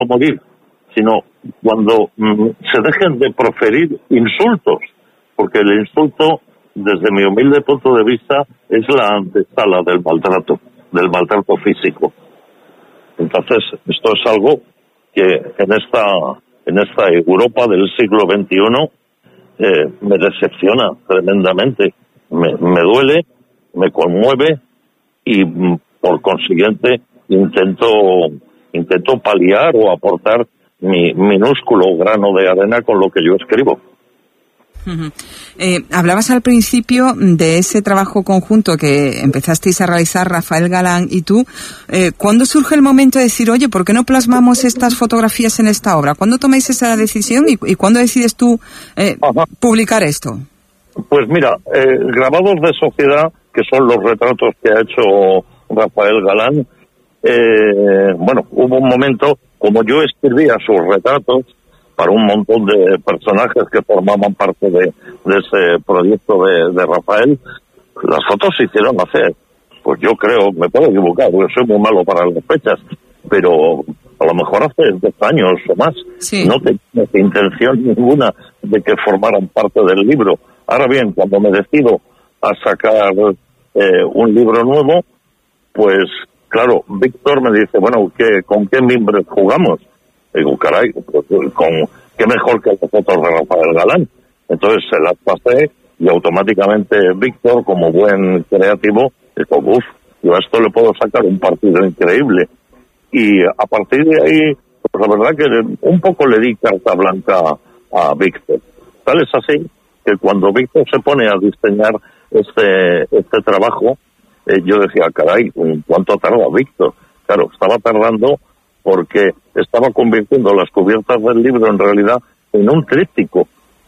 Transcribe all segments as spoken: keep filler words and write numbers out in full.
morir, sino cuando mm, se dejen de proferir insultos, porque el insulto, desde mi humilde punto de vista, es la antesala del maltrato, del maltrato físico. Entonces, esto es algo que en esta en esta Europa del siglo veintiuno eh, me decepciona tremendamente, me, me duele, me conmueve y por consiguiente intento intento paliar o aportar mi minúsculo grano de arena con lo que yo escribo. Uh-huh. Eh, hablabas al principio de ese trabajo conjunto que empezasteis a realizar Rafael Galán y tú. Eh, ¿Cuándo surge el momento de decir, oye, ¿por qué no plasmamos estas fotografías en esta obra? ¿Cuándo tomáis esa decisión y, y cuándo decides tú eh, publicar esto? Pues mira, eh, Grabados de Sociedad, que son los retratos que ha hecho Rafael Galán, eh, bueno, hubo un momento, como yo escribía sus retratos para un montón de personajes que formaban parte de, de ese proyecto de, de Rafael, las fotos se hicieron hace, pues yo creo, me puedo equivocar, porque soy muy malo para las fechas, pero a lo mejor hace diez años o más. Sí. No tenía intención ninguna de que formaran parte del libro. Ahora bien, cuando me decido a sacar eh, un libro nuevo, pues claro, Víctor me dice, bueno, ¿qué, ¿con qué mimbres jugamos? Digo, caray, pues, con qué mejor que las fotos de Rafael Galán. Entonces se las pasé y automáticamente Víctor, como buen creativo, dijo, uff, yo a esto le puedo sacar un partido increíble. Y a partir de ahí, pues la verdad que un poco le di carta blanca a Víctor. Tal es así que cuando Víctor se pone a diseñar este este trabajo, eh, yo decía, caray, ¿cuánto tarda Víctor? Claro, estaba tardando porque estaba convirtiendo las cubiertas del libro en realidad en un tríptico.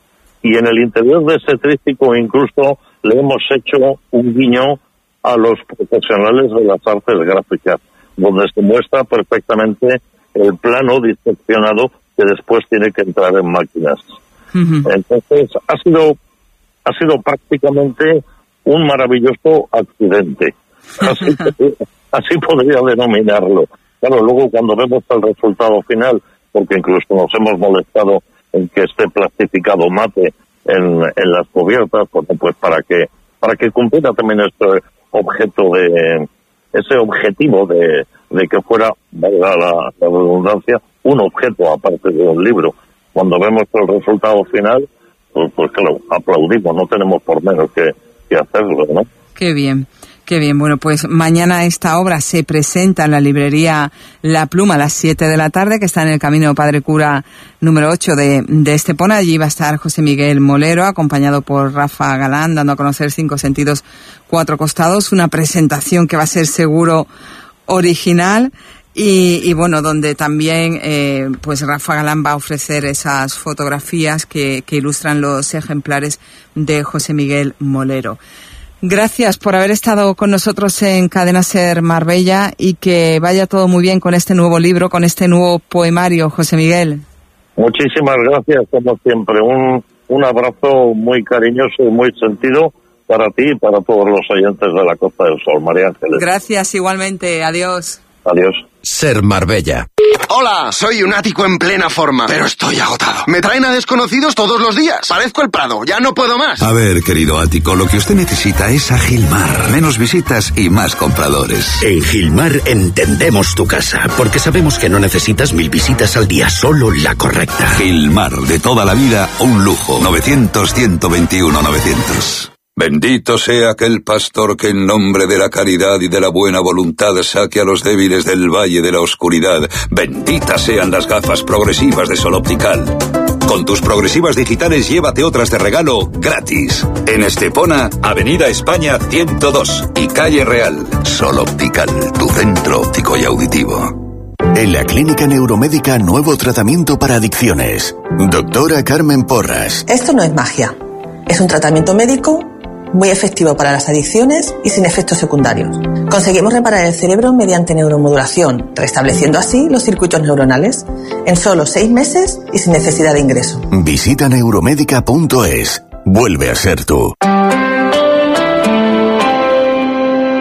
Y en el interior de ese tríptico incluso le hemos hecho un guiño a los profesionales de las artes gráficas, donde se muestra perfectamente el plano diseccionado que después tiene que entrar en máquinas. Uh-huh. Entonces ha sido ha sido prácticamente un maravilloso accidente. Así, así podría denominarlo. Claro, luego cuando vemos el resultado final, porque incluso nos hemos molestado en que esté plastificado mate en, en las cubiertas, porque, pues para que para que cumpliera también este objeto de ese objetivo de, de que fuera, valga la, la redundancia, un objeto aparte de un libro. Cuando vemos el resultado final, pues, pues claro, aplaudimos, no tenemos por menos que, que hacerlo, ¿no? Qué bien. Qué bien, bueno, pues mañana esta obra se presenta en la librería La Pluma a las siete de la tarde, que está en el Camino Padre Cura número ocho de, de Estepona. Allí va a estar José Miguel Molero, acompañado por Rafa Galán, dando a conocer Cinco Sentidos, Cuatro Costados, una presentación que va a ser seguro original. Y, y bueno, donde también eh, pues Rafa Galán va a ofrecer esas fotografías que, que ilustran los ejemplares de José Miguel Molero. Gracias por haber estado con nosotros en Cadena Ser Marbella y que vaya todo muy bien con este nuevo libro, con este nuevo poemario, José Miguel. Muchísimas gracias, como siempre. Un, un abrazo muy cariñoso y muy sentido para ti y para todos los oyentes de la Costa del Sol, María Ángeles. Gracias, igualmente. Adiós. Adiós. Ser Marbella. Hola, soy un ático en plena forma, pero estoy agotado. Me traen a desconocidos todos los días. Parezco el Prado, ya no puedo más. A ver, querido ático, lo que usted necesita es a Gilmar. Menos visitas y más compradores. En Gilmar entendemos tu casa, porque sabemos que no necesitas mil visitas al día, solo la correcta. Gilmar, de toda la vida, un lujo. novecientos, ciento veintiuno, novecientos. Bendito sea aquel pastor que en nombre de la caridad y de la buena voluntad saque a los débiles del valle de la oscuridad. Benditas sean las gafas progresivas de Sol Optical. Con tus progresivas digitales llévate otras de regalo gratis. En Estepona, Avenida España ciento dos y Calle Real. Sol Optical, tu centro óptico y auditivo. En la Clínica Neuromédica, nuevo tratamiento para adicciones. Doctora Carmen Porras. Esto no es magia. Es un tratamiento médico muy efectivo para las adicciones y sin efectos secundarios. Conseguimos reparar el cerebro mediante neuromodulación, restableciendo así los circuitos neuronales en solo seis meses y sin necesidad de ingreso. Visita neuromédica punto es. Vuelve a ser tú.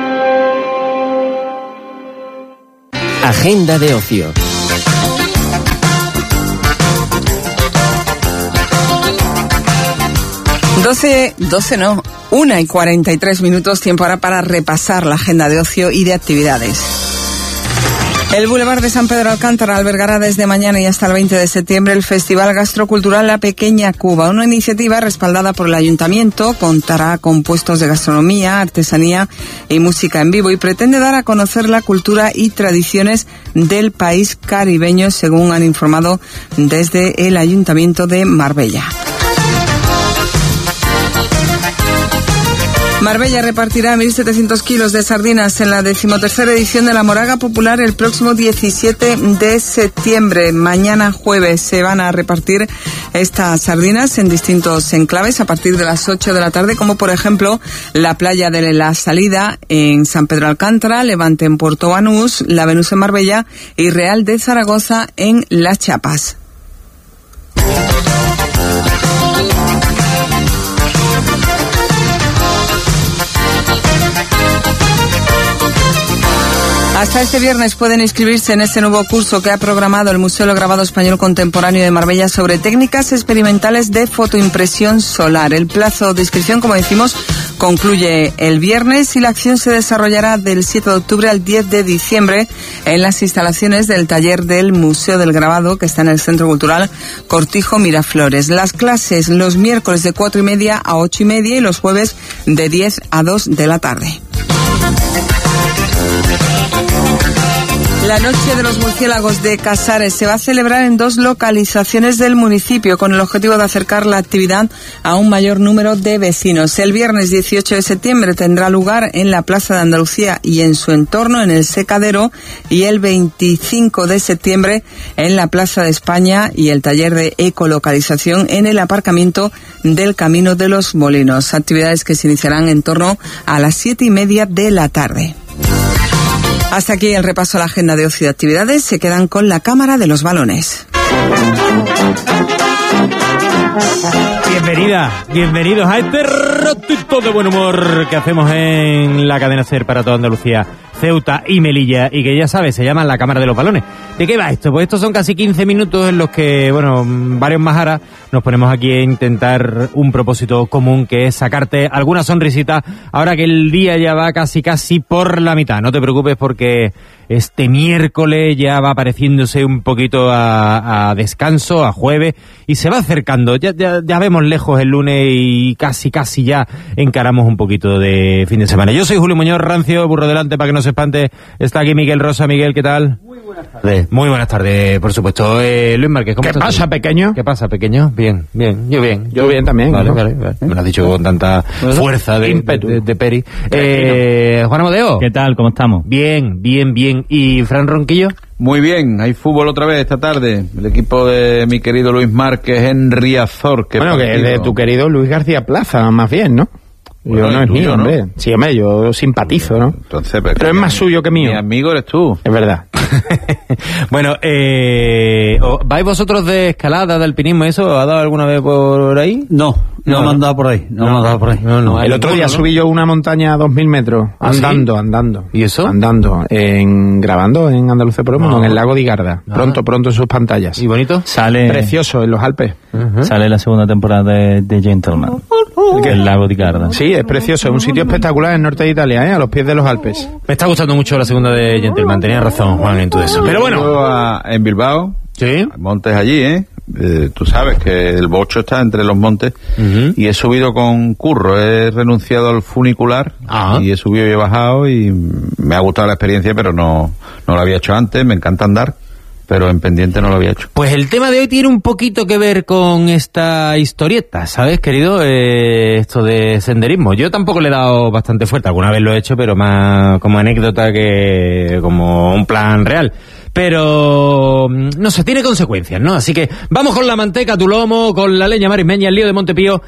Agenda de ocio. doce, doce no, una y cuarenta y tres minutos, tiempo ahora para repasar la agenda de ocio y de actividades. El Boulevard de San Pedro Alcántara albergará desde mañana y hasta el veinte de septiembre el Festival Gastrocultural La Pequeña Cuba, una iniciativa respaldada por el Ayuntamiento. Contará con puestos de gastronomía, artesanía y música en vivo y pretende dar a conocer la cultura y tradiciones del país caribeño, según han informado desde el Ayuntamiento de Marbella. Marbella repartirá mil setecientos kilos de sardinas en la decimotercera edición de la Moraga Popular el próximo diecisiete de septiembre. Mañana jueves se van a repartir estas sardinas en distintos enclaves a partir de las ocho de la tarde, como por ejemplo la Playa de la Salida en San Pedro Alcántara, Levante en Puerto Banús, La Venus en Marbella y Real de Zaragoza en Las Chapas. Hasta este viernes pueden inscribirse en este nuevo curso que ha programado el Museo del Grabado Español Contemporáneo de Marbella sobre técnicas experimentales de fotoimpresión solar. El plazo de inscripción, como decimos, concluye el viernes y la acción se desarrollará del siete de octubre al diez de diciembre en las instalaciones del taller del Museo del Grabado, que está en el Centro Cultural Cortijo Miraflores. Las clases los miércoles de cuatro y media a ocho y media y los jueves de diez a dos de la tarde. La Noche de los Murciélagos de Casares se va a celebrar en dos localizaciones del municipio con el objetivo de acercar la actividad a un mayor número de vecinos. El viernes dieciocho de septiembre tendrá lugar en la Plaza de Andalucía y en su entorno, en el Secadero, y el veinticinco de septiembre en la Plaza de España y el taller de ecolocalización en el aparcamiento del Camino de los Molinos. Actividades que se iniciarán en torno a las siete y media de la tarde. Hasta aquí el repaso a la agenda de ocio y de actividades. Se quedan con la Cámara de los Balones. Bienvenida, bienvenidos a este ratito de buen humor que hacemos en la cadena SER para toda Andalucía, Ceuta y Melilla, y que ya sabes, se llama la Cámara de los Balones. ¿De qué va esto? Pues estos son casi quince minutos en los que, bueno, varios majaras nos ponemos aquí a intentar un propósito común, que es sacarte alguna sonrisita ahora que el día ya va casi casi por la mitad. No te preocupes porque este miércoles ya va pareciéndose un poquito a, a descanso, a jueves, y se va acercando. Ya, ya, ya vemos lejos el lunes y casi casi ya encaramos un poquito de fin de semana. Yo soy Julio Muñoz, rancio, burro delante para que no se espante. Está aquí Miguel Rosa. Miguel, ¿qué tal? Muy buenas tardes. Muy buenas tardes, por supuesto. Eh, Luis Márquez, ¿cómo ¿Qué estás? pasa, tú? pequeño? ¿Qué pasa, pequeño? Bien, bien, yo bien. Yo bien también. Vale, ¿no? vale, vale. Me lo has dicho con tanta fuerza de, de, de, de Peri. Eh, Juan Amadeo. ¿Qué tal? ¿Cómo estamos? Bien, bien, bien. ¿Y Fran Ronquillo? Muy bien, hay fútbol otra vez esta tarde. El equipo de mi querido Luis Márquez en Riazor. Que bueno, que es de tu querido Luis García Plaza, más bien, ¿no? Bueno, yo no es mío, ¿no? Hombre. Sí, hombre, yo simpatizo, ¿no? Entonces, pero, pero es más suyo que mío. Mi amigo eres tú. Es verdad. Bueno, eh, ¿vais vosotros de escalada, de alpinismo, eso? ¿Ha dado alguna vez por ahí? No, no, no me han dado por ahí. No, no me han dado por ahí. No, no, el otro día ¿no? subí yo una montaña a dos mil metros, andando, ¿Ah, sí? andando. ¿Y eso? Andando, en, grabando en Andalucía por el Mundo, no. en el lago de Garda. Ah. Pronto, pronto en sus pantallas. ¿Y bonito? Sale... Precioso, en los Alpes. Uh-huh. Sale la segunda temporada de, de Gentleman. Uh-huh. El lago de Garda. Sí, es precioso, es un sitio espectacular en el norte de Italia, ¿eh? A los pies de los Alpes. Me está gustando mucho la segunda de Gentleman, tenías razón, Juan, en todo eso. Pero bueno, a, en Bilbao, sí, hay montes allí, ¿eh? Eh, tú sabes que el Bocho está entre los montes, uh-huh, y he subido con curro, he renunciado al funicular, uh-huh, y he subido y he bajado y me ha gustado la experiencia, pero no, no lo había hecho antes, me encanta andar, pero en pendiente no lo había hecho. Pues el tema de hoy tiene un poquito que ver con esta historieta, ¿sabes, querido? Eh, esto de senderismo. Yo tampoco le he dado bastante fuerte, alguna vez lo he hecho, pero más como anécdota que como un plan real. Pero, no sé, tiene consecuencias, ¿no? Así que vamos con la manteca, tu lomo, con la leña marismeña, el lío de Montepío.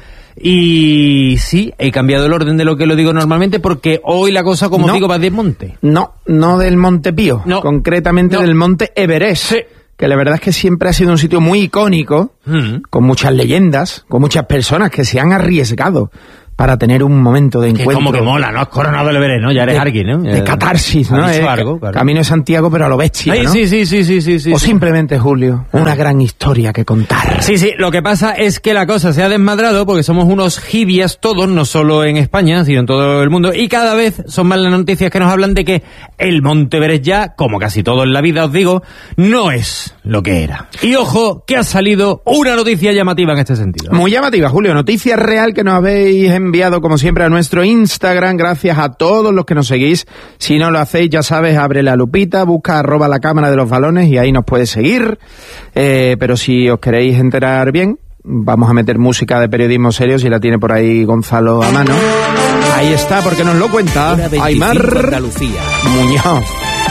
Y sí, he cambiado el orden de lo que lo digo normalmente porque hoy la cosa, como no, digo, va de monte. No, no del Monte Pío, no, concretamente no. del Monte Everest. Sí. Que la verdad es que siempre ha sido un sitio muy icónico, mm. con muchas leyendas, con muchas personas que se han arriesgado para tener un momento de encuentro. Como que mola, ¿no? Has coronado el Everest, ¿no? Ya eres alguien, ¿no? De catarsis, ¿no? Has dicho Eh, algo, claro. Camino de Santiago, pero a lo bestia, Ay, ¿no? sí, sí, sí, sí, sí, sí. O simplemente, Julio, una gran historia que contar. Sí, sí, lo que pasa es que la cosa se ha desmadrado porque somos unos jibias todos, no solo en España, sino en todo el mundo, y cada vez son más las noticias que nos hablan de que el Monte Everest ya, como casi todo en la vida os digo, no es lo que era. Y ojo, que ha salido una noticia llamativa en este sentido. Muy llamativa, Julio. Noticia real que nos habéis enviado, como siempre, a nuestro Instagram. Gracias a todos los que nos seguís. Si no lo hacéis, ya sabes, abre la lupita, busca arroba la cámara de los balones y ahí nos puedes seguir. Eh, pero si os queréis enterar bien, vamos a meter música de periodismo serio, si la tiene por ahí Gonzalo a mano. Ahí está, porque nos lo cuenta Aymar Muñoz.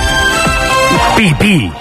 Pipí.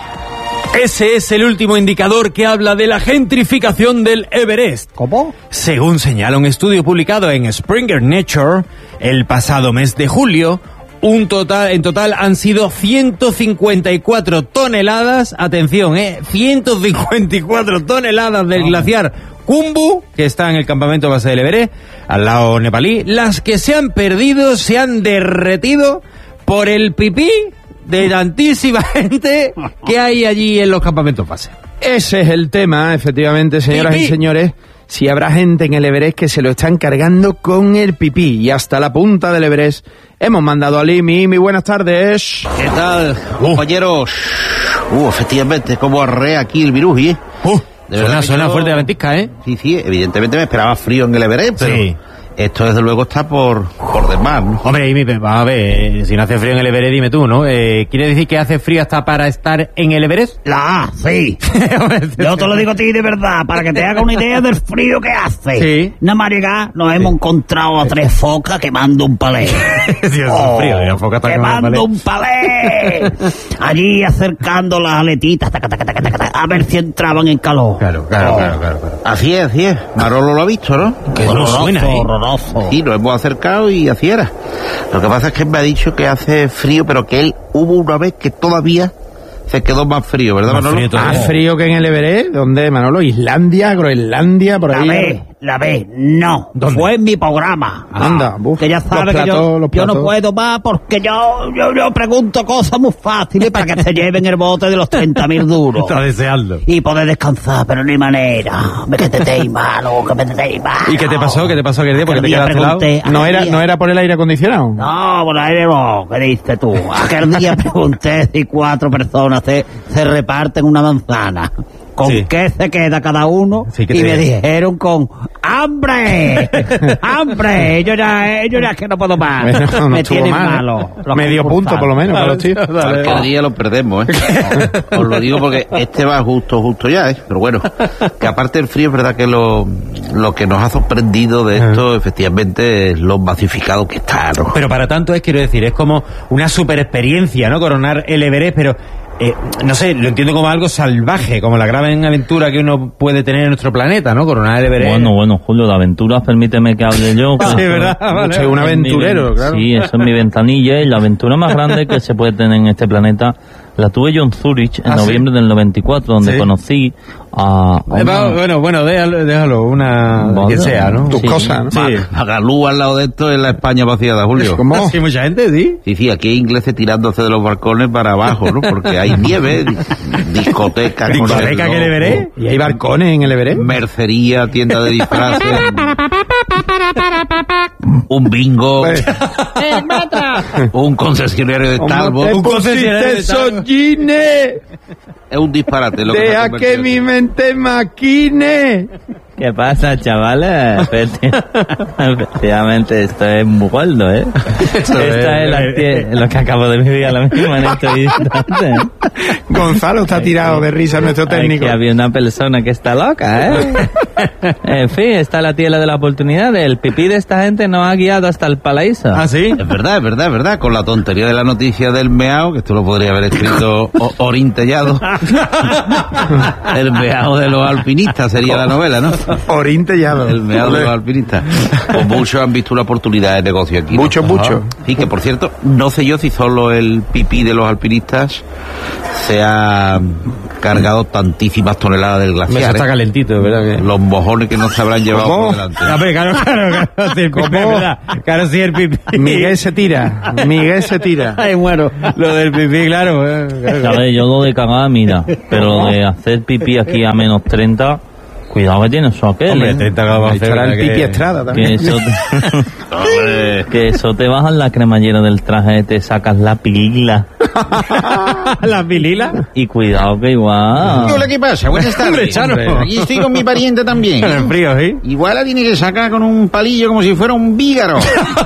Ese es el último indicador que habla de la gentrificación del Everest. ¿Cómo? Según señala un estudio publicado en Springer Nature el pasado mes de julio, un total, en total han sido ciento cincuenta y cuatro toneladas, atención, eh, ciento cincuenta y cuatro toneladas del glaciar Khumbu, que está en el campamento base del Everest, al lado nepalí, las que se han perdido, se han derretido por el pipí de tantísima gente que hay allí en los campamentos base. Ese es el tema, efectivamente, señoras Pipí. y señores. Si habrá gente en el Everest que se lo están cargando con el pipí y hasta la punta del Everest hemos mandado a Limi. Muy buenas tardes. ¿Qué tal, compañeros? Uh, efectivamente, como arrea aquí el virus, ¿eh? Uh, de suena, verdad suena yo... fuerte la ventisca, ¿eh? Sí, sí, evidentemente me esperaba frío en el Everest, pero... Sí. Esto desde luego está por, por demás, ¿no? Hombre, y mi, vamos a ver, eh, si no hace frío en el Everest, dime tú, ¿no? Eh, ¿Quiere decir que hace frío hasta para estar en el Everest? La sí. Yo te lo digo a ti de verdad, para que te haga una idea del frío que hace. Sí. Nada más llegar, nos sí. hemos encontrado a tres focas quemando un palé. Sí, oh, frío, la foca está quemando un palé. Allí acercando las aletitas, taca, taca, taca, taca, a ver si entraban en calor. Claro, claro, oh. claro, claro, claro. Así es, así es. Marolo lo ha visto, ¿no? Que no suena, ¿eh? Sí, nos hemos acercado y así era. Lo que pasa es que él me ha dicho que hace frío, pero que él hubo una vez que todavía se quedó más frío, ¿verdad, más Manolo? Frío ¿Más frío que en el Everest? ¿Dónde, Manolo? ¿Islandia? ¿Groenlandia? Por ahí. La ve, la ve, no. ¿Dónde? Fue en mi programa. Anda, buf, que ya sabe que yo, yo no puedo más porque yo, yo, yo pregunto cosas muy fáciles para que se lleven el bote de los treinta mil duros. Está deseando. Y poder descansar, pero ni manera. Me que te teis malo, que me te teis malo. ¿Y qué te pasó? ¿Qué te pasó aquel día? Porque te quedaste lado. ¿No era, ¿No era por el aire acondicionado? No, por el aire no. ¿Qué dices tú? Aquel día pregunté si cuatro personas se, se reparten una manzana. ¿Con sí. qué se queda cada uno? Sí, y me dijeron con ¡hambre! ¡hambre! Yo ya, yo ya es que no puedo más. Bueno, no me tienen mal, malo. Medio punto por lo menos para los chicos. Cualquier día lo perdemos, ¿eh? Os lo digo porque este va justo, justo ya, ¿eh? Pero bueno, que aparte del frío es verdad que lo, lo que nos ha sorprendido de esto, efectivamente, es lo masificado que está, ¿no? Pero para tanto es, quiero decir, es como una super experiencia, ¿no? Coronar el Everest, pero... Eh, no sé, lo entiendo como algo salvaje, como la gran aventura que uno puede tener en nuestro planeta, ¿no? Coronar el Everest. Bueno, bueno, Julio, de aventuras, permíteme que hable yo. Sí, ¿verdad? Vale. Soy un aventurero, claro. Sí, esa es mi ventanilla y la aventura más grande que se puede tener en este planeta la tuve yo en Zurich en ah, noviembre ¿sí? del noventa y cuatro, donde ¿sí? conocí a... a una... Bueno, bueno, déjalo, déjalo una... ¿Vale? Que sea, ¿no? Tus sí. cosas, ¿no? Sí. Magalú al lado de esto es la España vaciada, Julio. ¿Cómo? Sí, mucha gente, ¿sí? Sí, sí, aquí hay ingleses tirándose de los balcones para abajo, ¿no? Porque hay nieve, discotecas... ¿Discoteca que el Everest? ¿Y hay balcones en el Everest? Mercería, tienda de disfraces... un bingo... un concesionario de Talbot... Un concesionario de Talbot... Es un disparate lo que Deja que mi mente maquine. ¿Qué pasa, chavales? Efectivamente, esto es muy gordo, ¿eh? Esta es la tie- lo que acabo de vivir ahora mismo en este instante. Gonzalo está tirado de risa, nuestro técnico. Aquí había una persona que está loca, ¿eh? En fin, está la tierra de la oportunidad. El pipí de esta gente nos ha guiado hasta el paraíso. ¿Ah, sí? Es verdad, es verdad, es verdad. Con la tontería de la noticia del meao, que esto lo podría haber escrito o- Orintellado. El meao de los alpinistas sería la novela, ¿no? Orintellado. El meao de los alpinistas. Pues muchos han visto una oportunidad de negocio aquí, ¿no? Mucho, mucho. Sí, que por cierto, no sé yo si solo el pipí de los alpinistas sea cargado tantísimas toneladas del glaciar. Eso está ¿eh? calentito, ¿verdad? Los mojones que no se habrán llevado ¿Cómo? por delante. A ver, claro, claro, claro, sí, el pipí, ¿Cómo? ¿verdad? Claro, sí, el pipí. Miguel se tira, Miguel se tira. Ay, bueno, lo del pipí, claro. eh, claro. ¿Sabes? Yo lo de cagar, mira, pero lo de hacer pipí aquí a menos treinta, cuidado que tiene eso aquel. Hombre, ¿eh? treinta grados va a hacer, Estará el ¿verdad? pipi Que- Estrada Que también. eso, te, que eso te baja en la cremallera del traje, te sacas la pilila. ¿La pilila? Y cuidado que igual... Hola, ¿qué pasa? Buenas tardes. Hombre, Chano. Aquí estoy con mi pariente también. En el frío, ¿sí? Igual la tiene que sacar con un palillo como si fuera un vígaro.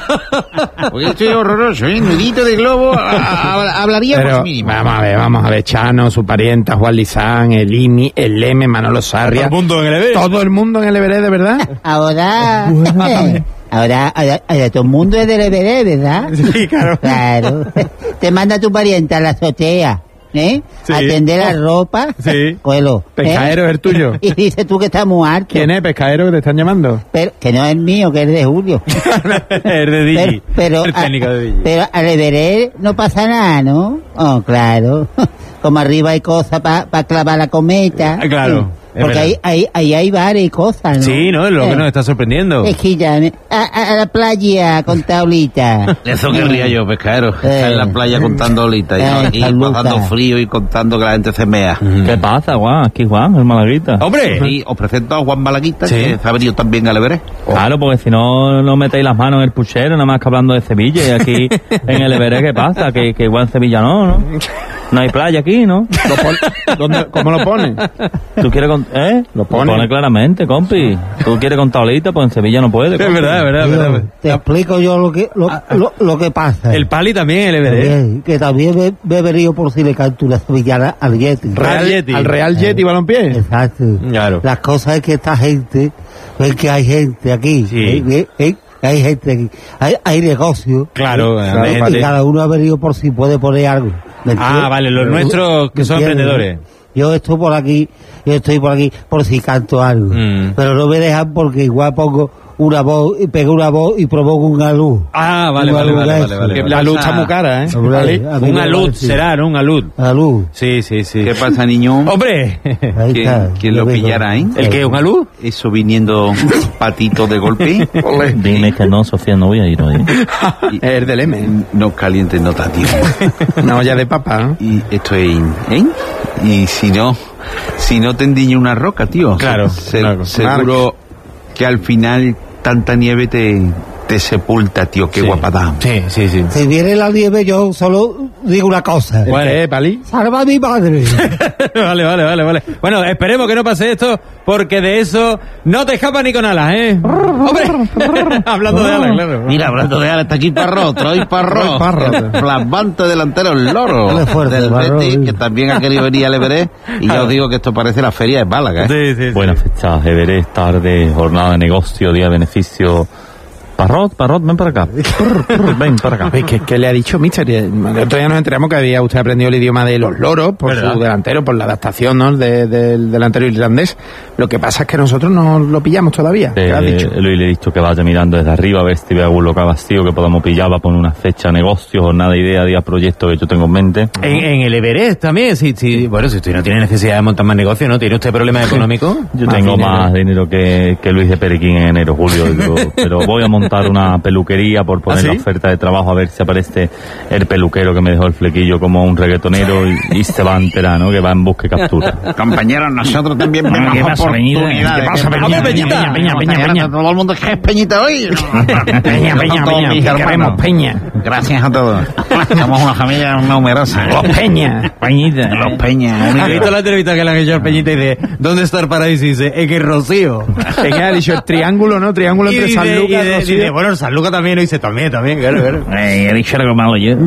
Porque esto es horroroso, ¿eh? Nudito de globo, a- a- hablaría Pero, por sí mismo. vamos a ver, vamos a ver, Chano, su parienta, Juan Lizán, el Imi, el Leme, Manolo Sarria. Todo el mundo en el Everest. Todo el mundo en el Everest, ¿de verdad? Ahora, eh, ahora, ahora, ahora todo el mundo es del Everest, ¿verdad? Sí, claro. Claro. Te manda tu pariente a la azotea, ¿eh? Sí. A tender la ropa. Sí. Cuelo. ¿eh? Pescadero es el tuyo. Y dices tú que estás muy harto. ¿Quién es, pescadero, que te están llamando? Pero, que no es mío, que es de Julio. Es de Digi. Pero, el técnico de Digi. pero al Everest no pasa nada, ¿no? Oh, claro. Como arriba hay cosas para clavar la cometa. Ah, claro, es Porque ahí, verdad. ahí, ahí hay bares y cosas, ¿no? Sí, ¿no? Es lo que Eh, nos está sorprendiendo. Esquíllame. A, a, a la playa con tablita. Eso querría yo, pescadero. Eh. Estar en la playa contando olitas y no Eh, aquí saluda. pasando frío y contando que la gente se mea. ¿Qué pasa, Juan? Aquí Juan, el malaguita. ¡Hombre! Y os presento a Juan Malaguita, Sí. que se ha venido también al Everest. Claro, porque si no, no metéis las manos en el puchero, nada más que hablando de Sevilla. Y aquí en el Everest, ¿qué pasa? Que, que igual en Sevilla no, ¿no? No hay playa aquí, ¿no? Lo pon- ¿Dónde- ¿Cómo lo pone? ¿Tú quieres con... ¿Eh? Lo pone. claramente, compi. ¿Tú quieres contar ahorita? Pues en Sevilla no puede. Es compi. verdad, es verdad, es verdad. Te explico yo lo que lo, lo, lo que pasa. El Pali también, el Everest. También, que también me, me he venido por si le canto una sevillana al Yeti. Real Real- Yeti. Al Real Yeti Balompié. Exacto. Claro. Las cosas es que esta gente, ven que hay gente aquí. Sí. ¿eh? ¿eh? ¿eh? Hay gente aquí. Hay, hay negocio. Claro, ¿eh? hay Y gente. cada uno ha venido por si puede poner algo. ¿me Ah, entiendes? vale, los ¿Me nuestros que son entiendes? emprendedores. Yo estoy por aquí, yo estoy por aquí por si canto algo. Mm. Pero no me dejan porque igual pongo una voz, y pego una voz y provoco una luz. Ah, vale, Una vale, luz vale, de vale, eso. vale, Que vale. la luz está muy cara, ¿eh? Hombre, Vale. a mí Un me alud parece. será, ¿no? Un alud. La luz. Sí, sí, sí. ¿Qué pasa, niño? ¡Hombre! Ahí ¿Quién, está. quién Yo lo digo. pillará, eh? ¿El qué? ¿Un alud? Eso viniendo patito de golpe. Dime que no, Sofía, no voy a ir hoy. Y- Es el del M. No calientes nota, tío. Una olla de papa, ¿no? Y esto es... ¿eh? Y si no... Si no te endiña una roca, tío. Claro, Se- claro. seguro que al final tanta nieve te, te sepulta, tío. Qué Sí. guapada. Sí, sí, sí. Si viene la nieve, yo solo digo una cosa. ¿El qué, Pali? Salva a mi madre. Vale, vale, vale, vale. Bueno, esperemos que no pase esto, porque de eso no te escapas ni con alas, ¿eh? ¡Hombre! Hablando de alas, claro. Mira, hablando de ahora, está aquí Parrot, Troy Parrot, Parrot. flamante delantero, el loro Dale fuerte, del Parrot. Betis, que también ha querido venir al Everest, y ya os digo que esto parece la feria de Málaga, ¿eh? Sí, sí, sí. Buenas fechas, Everest, tarde, jornada de negocio, día de beneficio. Parrot, Parrot, ven para acá. Ven para acá. Oye, ¿Qué, qué le ha dicho Mister? El otro día nos enteramos que había usted aprendido el idioma de los loros por ¿Verdad? su delantero, por la adaptación, ¿no? de- del delantero irlandés. Lo que pasa es que nosotros no lo pillamos todavía. ¿Qué Eh, has dicho? Luis le he dicho que vaya mirando desde arriba a ver si ve algún local vacío que podamos pillar, va a poner una fecha, negocio, jornada, idea, día, proyecto que yo tengo en mente. En, en el Everest también, sí, sí. Bueno, si usted no tiene necesidad de montar más negocio, ¿no? ¿Tiene usted problemas económicos? Yo Más tengo dinero. más dinero que, que Luis de Perequín en enero, julio, digo, pero voy a montar una peluquería por poner ¿Ah, sí? la oferta de trabajo a ver si aparece el peluquero que me dejó el flequillo como un reggaetonero y, y se va a enterar, ¿no? Que va en busca y captura. Compañeros, nosotros también vemos ¿qué pasa, Peñita? oportunidades. ¿Qué pasa, Peñita? Peñita, Peña, Peña, Peña. Todo el mundo es que es Peñita hoy. Peña, Peña, Peña, Mis que hermanos. queremos Peña. Gracias a todos. Somos una familia numerosa. Los Peña. Peñita. Los Peña. ¿Has visto la entrevista que le han hecho al Peñita y dice, ¿dónde está el paraíso? Y dice, es que Rocío. ¿Qué ha dicho? El triángulo, ¿no? Triángulo Y entre dice, San y Lucas de- y Rocío. dice, bueno, el San Lucas también, y dice, también, también, claro, claro. Eh, he dicho algo malo yo.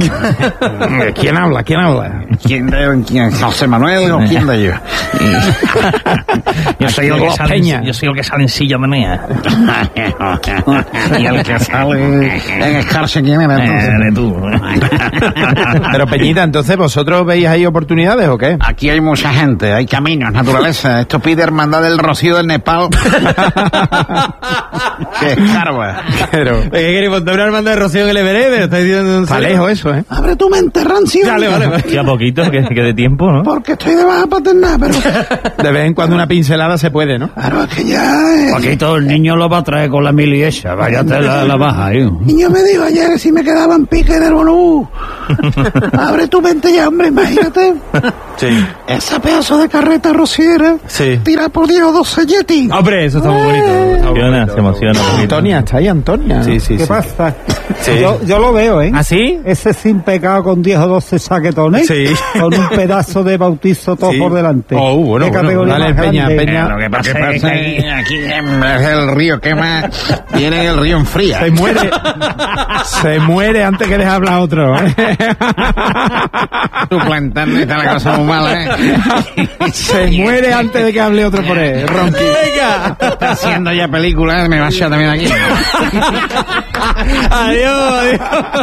¿Quién habla? ¿Quién habla? ¿Quién de quién? José Manuel o quién de ellos? Yo soy el que sale, Peña. yo soy el que sale en silla menea. Y el que sale en escarce, ¿quién eres entonces? Eres tú. Pero Peñita, entonces, ¿vosotros veis ahí oportunidades o qué? Aquí hay mucha gente, hay caminos, naturaleza. Esto pide hermandad del Rocío del Nepal. ¡Qué escarba! Pero... ¿Qué queréis montar una hermandad de Rocío en el Everest? ¿Me estáis diciendo en Está serio? lejos eso, ¿eh? Abre tu mente, rancio. Vale, vale, vale. Ya poquito, que, que de tiempo, ¿no? Porque estoy de baja paternal, pero... De vez en cuando una pincelada se puede, ¿no? Claro, es que ya... Eh... Aquí todo el niño lo va a traer con la mili esa. Váyate la, la baja, ¿eh? Niño me dijo ayer que si me quedaban pique del bonú. Abre tu mente ya, hombre, imagínate. Sí. Esa pedazo de carreta rociera. Sí. Tira por Dios doce Yeti. Hombre, eso está muy bonito. Está muy Emociona, bonito. se emociona un poquito. Antonia, está ahí Antonia. Sí, sí, ¿Qué sí. pasa? Sí. Yo, yo lo veo, ¿eh? ¿Ah, sí? Ese sin pecado con diez o doce saquetones. Sí. Con un pedazo de bautizo todo Sí. por delante. Oh, bueno, ¿Qué bueno. categoría Dale, más Peña, grande? Peña. Lo que pasa es que aquí, aquí es el río que más tiene el río enfría. Se muere. Se muere antes que deje hablar otro, ¿eh? Tu plantando está la cosa muy mala, ¿eh? Se muere antes de que hable otro por él, Ronqui. ¡Venga! Está haciendo ya películas, me va a echar también aquí. Adiós, adiós.